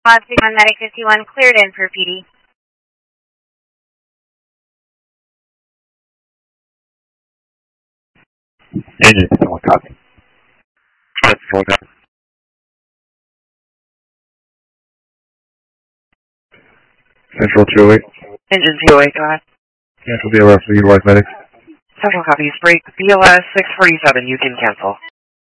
Mod 61 Medic 51 cleared in for PD. Engine 51 copy. That's 4 copy. Central 208. Engine 208, go ahead. Cancel BLS for utilize medics. Central copies. Break BLS 647, you can cancel.